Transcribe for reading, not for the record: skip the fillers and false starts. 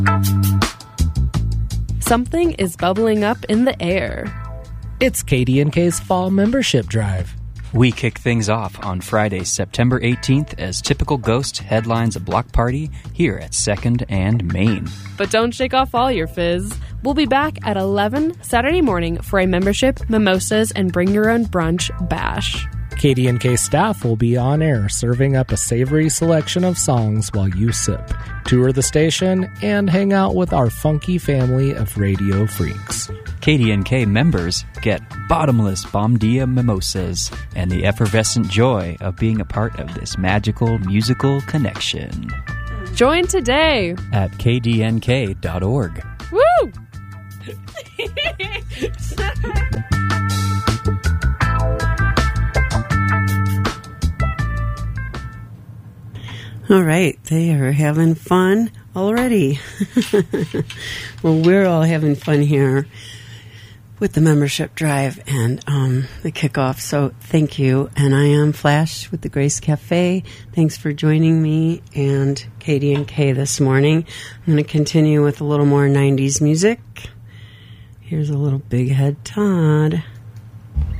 Something is bubbling up in the air. It's KDNK's Fall Membership Drive. We kick things off on Friday, September 18th as Typical Ghost headlines a block party here at 2nd and Main. But don't shake off all your fizz. We'll be back at 11 Saturday morning for a membership, mimosas, and bring your own brunch bash. KDNK staff will be on air serving up a savory selection of songs while you sip, tour the station, and hang out with our funky family of radio freaks. KDNK members get bottomless Bomdia mimosas and the effervescent joy of being a part of this magical musical connection. Join today at kdnk.org. Woo! All right, they are having fun already. Well, we're all having fun here with the membership drive and the kickoff, so thank you. And I am Flash with the Grace Cafe. Thanks for joining me and KDNK this morning. I'm going to continue with a little more 90s music. Here's a little Big Head Todd.